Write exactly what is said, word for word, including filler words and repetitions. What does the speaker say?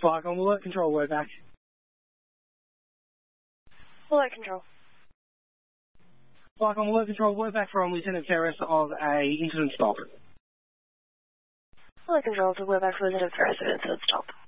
Flight on alert control, we're back. Alert control. Flight on alert control, we're back from Lieutenant Ferris of a incident stop. Alert control to we're back from Lieutenant Ferris of incident stop.